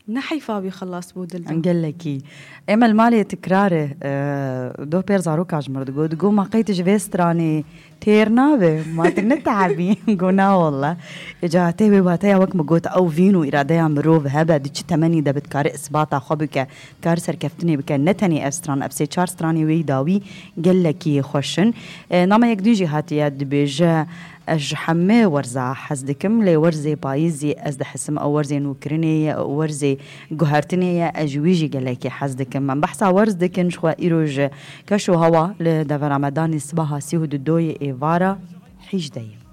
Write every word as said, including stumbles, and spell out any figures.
نحيفا بيخلص بودل قال لك اما المالي تكراره دو بير زاروك اجمر دو دو ما قيتش فيستراني تيرنا به ما تنتعبي قونا والله اجا تيبي باتيا وك مقوت او فينو اراديا مروف هبا دي تمني ده بتكار اسباطا خبك كار سركفتني بك نتني استران ابسي چار ستراني وي داوي قال لك خوشن نما يك ديجي هاتيا دبيجا اج حمه ورزا حزدكم لي ورزي بايزي از دحسم او ورزي نوكريني او ورزي جوهرتني اجويجي قالك حزدكم من بحثا ورزدكن شو ايروج كشو هوا لدف رمضان صباح سيهود الدوي ايفارا حيج داي